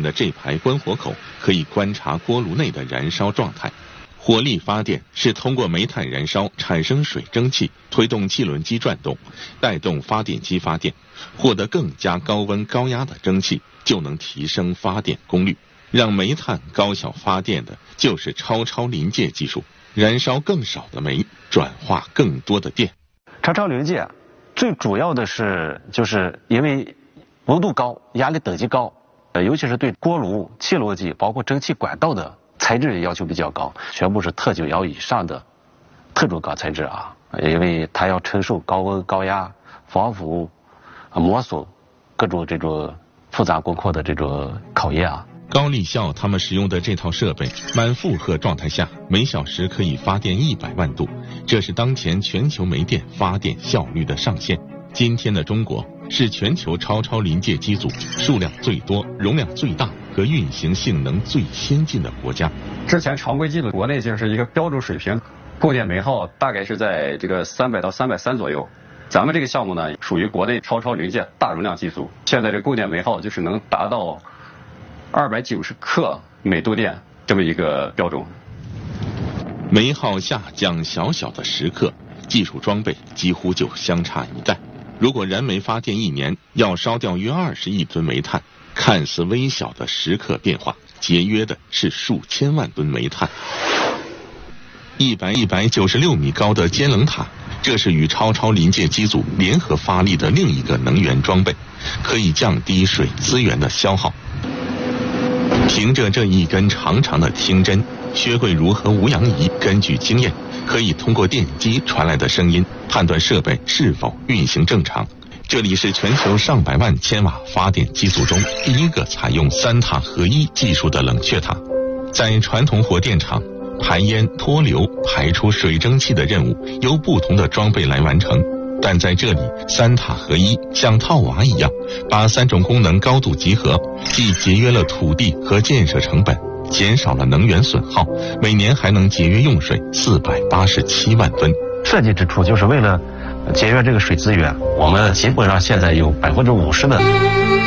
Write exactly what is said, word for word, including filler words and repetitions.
的这排关火口可以观察锅炉内的燃烧状态。火力发电是通过煤炭燃烧产生水蒸气，推动汽轮机转动，带动发电机发电，获得更加高温高压的蒸汽，就能提升发电功率。让煤炭高效发电的就是超超临界技术，燃烧更少的煤，转化更多的电。 超超临界最主要的是就是因为温度高，压力等级高，呃，尤其是对锅炉、气炉机包括蒸汽管道的材质要求比较高，全部是特九幺以上的特种钢材质啊，因为它要承受高温高压、防腐、磨损各种这种复杂工况的这种考验啊。 高力效他们使用的这套设备，满负荷状态下每小时可以发电一百万度，这是当前全球煤电发电效率的上限。今天的中国是全球超超临界机组数量最多、容量最大和运行性能最先进的国家。 之前常规机组国内就是一个标准水平，供电煤耗大概是在这个三百到三百三左右。咱们这个项目呢，属于国内超超临界大容量机组，现在这供电煤耗就是能达到二百九十克每度电这么一个标准。 煤耗下降小小的时刻，技术装备几乎就相差一代。如果燃煤发电一年要烧掉约二十亿吨煤炭，看似微小的时刻变化，节约的是数千万吨煤炭。一百一百九十六米高的尖棱塔，这是与超超临界机组联合发力的另一个能源装备，可以降低水资源的消耗。凭着这一根长长的听针，薛桂如和吴阳仪根据经验，可以通过电机传来的声音判断设备是否运行正常。这里是全球上百万千瓦发电机组中第一个采用三塔合一技术的冷却塔。在传统火电厂，排烟、脱硫、排出水蒸气的任务由不同的装备来完成，但在这里三塔合一，像套娃一样，把三种功能高度集合，既节约了土地和建设成本，减少了能源损耗，每年还能节约用水四百八十七万吨。 设计之初就是为了节约这个水资源，我们基本上现在有百分之五十的